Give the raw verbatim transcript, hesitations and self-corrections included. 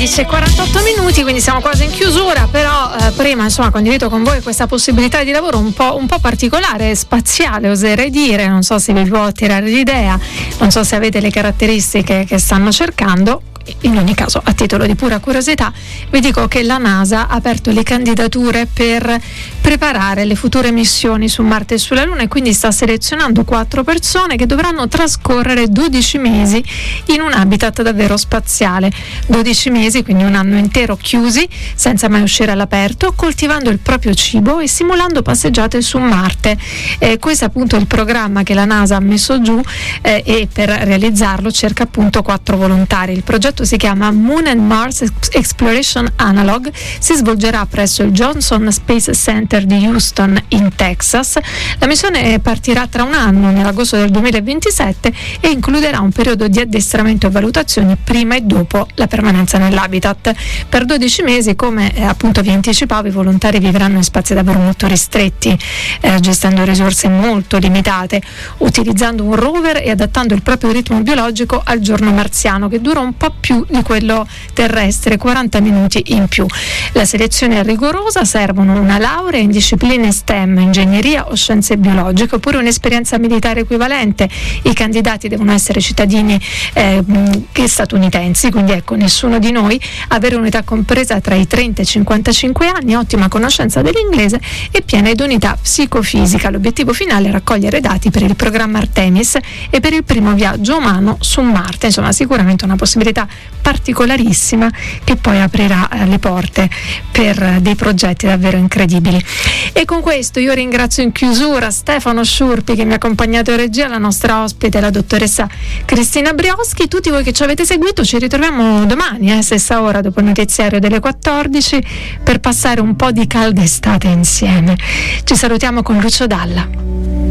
quattordici e quarantotto minuti, quindi siamo quasi in chiusura, però eh, prima insomma condivido con voi questa possibilità di lavoro un po', un po' particolare, spaziale oserei dire, non so se vi può attirare l'idea, non so se avete le caratteristiche che stanno cercando. In ogni caso, a titolo di pura curiosità, vi dico che la NASA ha aperto le candidature per preparare le future missioni su Marte e sulla Luna e quindi sta selezionando quattro persone che dovranno trascorrere dodici mesi in un habitat davvero spaziale. dodici mesi, quindi un anno intero chiusi, senza mai uscire all'aperto, coltivando il proprio cibo e simulando passeggiate su Marte. Eh, questo è appunto il programma che la NASA ha messo giù eh, e per realizzarlo cerca appunto quattro volontari. Il progetto si chiama Moon and Mars Exploration Analog, si svolgerà presso il Johnson Space Center di Houston in Texas. La missione partirà tra un anno, nell'agosto del duemilaventisette, e includerà un periodo di addestramento e valutazioni prima e dopo la permanenza nell'habitat. Per dodici mesi, come eh, appunto vi anticipavo, i volontari vivranno in spazi davvero molto ristretti, eh, gestendo risorse molto limitate, utilizzando un rover e adattando il proprio ritmo biologico al giorno marziano, che dura un po' più di quello terrestre, quaranta minuti in più. La selezione è rigorosa, servono una laurea in discipline STEM, ingegneria o scienze biologiche, oppure un'esperienza militare equivalente. I candidati devono essere cittadini eh, statunitensi, quindi ecco, nessuno di noi, avere un'età compresa tra i trenta e i cinquantacinque anni, ottima conoscenza dell'inglese e piena idoneità psicofisica. L'obiettivo finale è raccogliere dati per il programma Artemis e per il primo viaggio umano su Marte. Insomma, sicuramente una possibilità particolarissima che poi aprirà eh, le porte per eh, dei progetti davvero incredibili. E con questo io ringrazio in chiusura Stefano Sciurpi che mi ha accompagnato in regia, la nostra ospite, la dottoressa Cristina Brioschi. Tutti voi che ci avete seguito, ci ritroviamo domani, eh, stessa ora, dopo il notiziario delle quattordici, per passare un po' di calda estate insieme. Ci salutiamo con Lucio Dalla.